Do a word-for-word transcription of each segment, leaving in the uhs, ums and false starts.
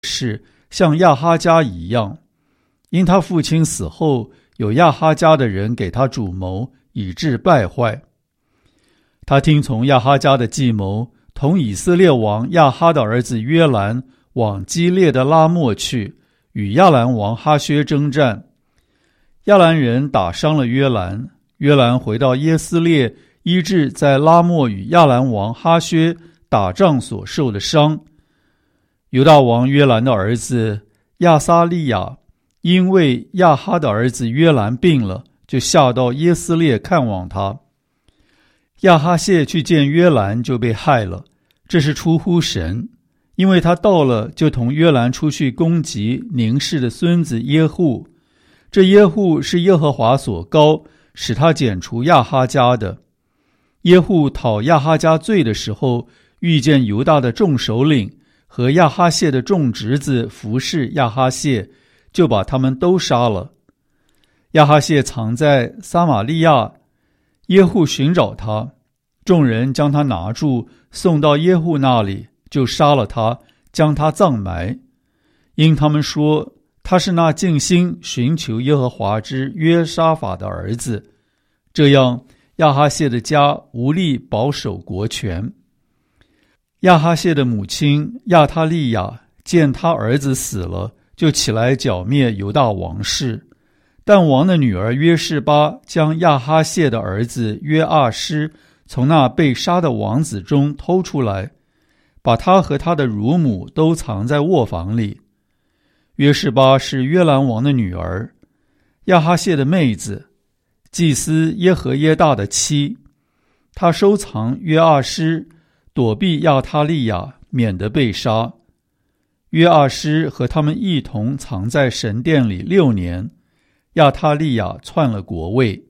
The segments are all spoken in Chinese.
事像亚哈家一样，因他父亲死后，有亚哈家的人给他主谋，以致败坏。他听从亚哈家的计谋，同以色列王亚哈的儿子约兰往基列的拉末去，与亚兰王哈薛征战。亚兰人打伤了约兰，约兰回到耶斯列，医治在拉末与亚兰王哈薛打仗所受的伤。犹大王约兰的儿子亚撒利雅因为亚哈的儿子约兰病了，就下到耶斯列看望他。亚哈谢去见约兰，就被害了，这是出乎神，因为他到了，就同约兰出去攻击宁氏的孙子耶户。这耶户是耶和华所膏，使他剪除亚哈家的。耶户讨亚哈家罪的时候，遇见犹大的众首领和亚哈谢的众侄子服侍亚哈谢，就把他们都杀了。亚哈谢藏在撒玛利亚，耶户寻找他，众人将他拿住，送到耶户那里，就杀了他，将他葬埋。因他们说他是那尽心寻求耶和华之约沙法的儿子，这样亚哈谢的家无力保守国权。亚哈谢的母亲亚他利亚见他儿子死了，就起来剿灭犹大王室。但王的女儿约示巴将亚哈谢的儿子约阿施从那被杀的王子中偷出来，把他和他的乳母都藏在卧房里。约示巴是约兰王的女儿，亚哈谢的妹子，祭司耶和耶大的妻。他收藏约阿施，躲避亚他利亚，免得被杀。约阿施和他们一同藏在神殿里六年，亚他利亚篡了国位。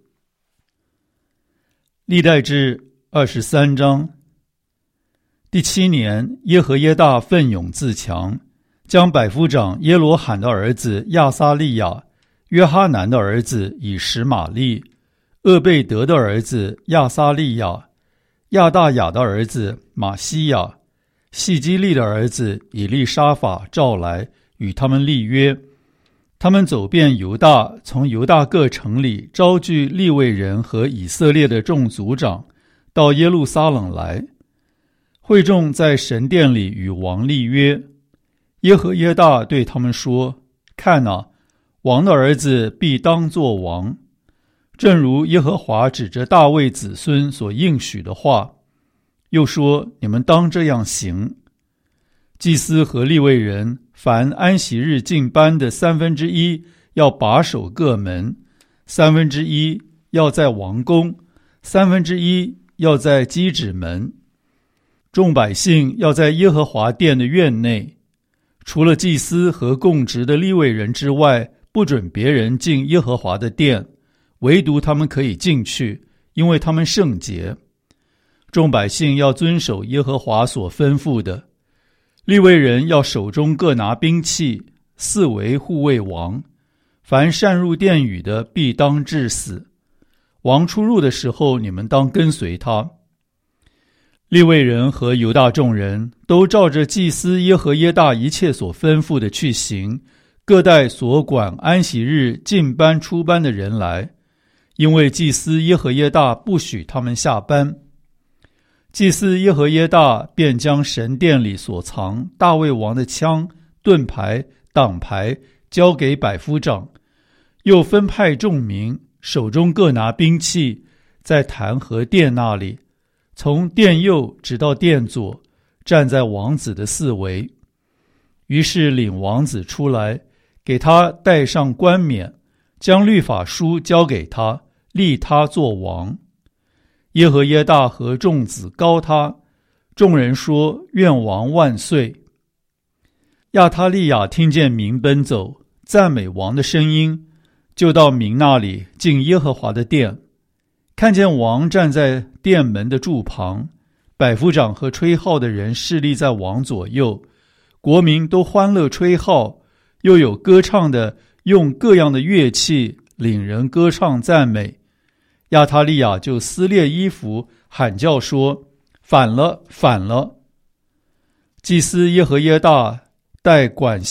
历代志二十三章。第七年，耶和耶大奋勇自强，将百夫长耶罗罕的儿子亚撒利亚、约哈南的儿子以实玛利、厄贝德的儿子亚撒利亚、亚大雅的儿子马西亚、细基利的儿子以利沙法召来，与他们立约。他们走遍犹大，从犹大各城里招聚利未人和以色列的众族长，到耶路撒冷来。会众在神殿里与王立约。耶和耶大对他们说：看哪，王的儿子必当作王，正如耶和华指着大卫子孙所应许的话。又说：你们当这样行。祭司和利未人凡安息日进班的三分之一要把守各门，三分之一要在王宫，三分之一要在基指门。众百姓要在耶和华殿的院内，除了祭司和供职的利未人之外，不准别人进耶和华的殿，唯独他们可以进去，因为他们圣洁。众百姓要遵守耶和华所吩咐的。利未人要手中各拿兵器，四围护卫王。凡擅入殿宇的，必当治死。王出入的时候，你们当跟随他。利未人和犹大众人都照着祭司耶和耶大一切所吩咐的去行，各带所管安息日进班出班的人来，因为祭司耶和耶大不许他们下班。祭司耶和耶大便将神殿里所藏大卫王的枪、盾牌、挡牌交给百夫长，又分派众民，手中各拿兵器，在坛和殿那里，从殿右直到殿左，站在王子的四围。于是领王子出来，给他戴上冠冕，将律法书交给他，立他作王。耶和耶大和众子膏他，众人说：愿王万岁。亚他利亚听见民奔走，赞美王的声音，就到民那里进耶和华的殿，看见王站在殿门的柱旁，百夫长和吹号的人侍立在王左右，国民都欢乐吹号，又有歌唱的用各样的乐器领人歌唱赞美。亚他利亚就撕裂衣服，喊叫说：反了，反了！祭司耶和耶大代管